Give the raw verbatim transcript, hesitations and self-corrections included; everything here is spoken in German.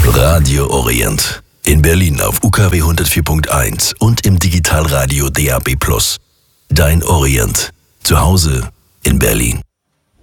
Radio Orient. In Berlin auf U K W hundertvier Punkt eins und im Digitalradio D A B plus. Dein Orient. Zu Hause in Berlin.